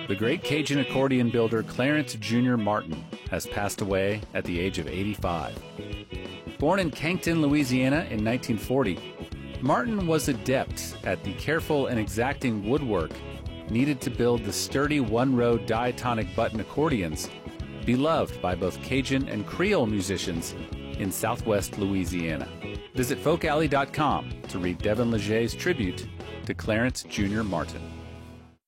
The great Cajun accordion builder Clarence Jr. Martin has passed away at the age of 85. Born in Cancton, Louisiana in 1940, Martin was adept at the careful and exacting woodwork needed to build the sturdy one-row diatonic button accordions beloved by both Cajun and Creole musicians in southwest Louisiana. Visit folkalley.com to read Devin Leger's tribute to Clarence Jr. Martin.